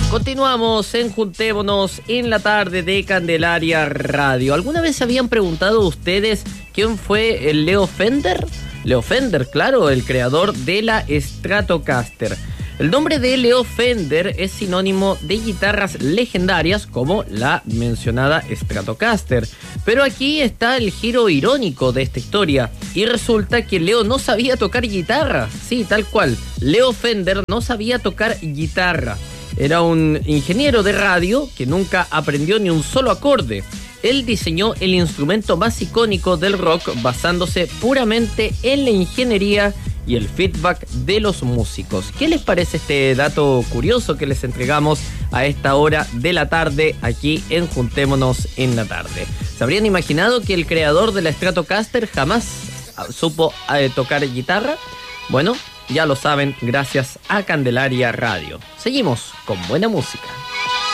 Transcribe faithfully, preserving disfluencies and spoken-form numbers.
Continuamos en Juntémonos en la tarde de Candelaria Radio. ¿Alguna vez se habían preguntado ustedes quién fue el Leo Fender? Leo Fender, claro, el creador de la Stratocaster. El nombre de Leo Fender es sinónimo de guitarras legendarias como la mencionada Stratocaster. Pero aquí está el giro irónico de esta historia. Y resulta que Leo no sabía tocar guitarra. Sí, tal cual. Leo Fender no sabía tocar guitarra. Era un ingeniero de radio que nunca aprendió ni un solo acorde. Él diseñó el instrumento más icónico del rock basándose puramente en la ingeniería y el feedback de los músicos. ¿Qué les parece este dato curioso que les entregamos a esta hora de la tarde aquí en Juntémonos en la tarde? ¿Se habrían imaginado que el creador de la Stratocaster jamás supo eh, tocar guitarra? Bueno, ya lo saben, gracias a Candelaria Radio. Seguimos con buena música.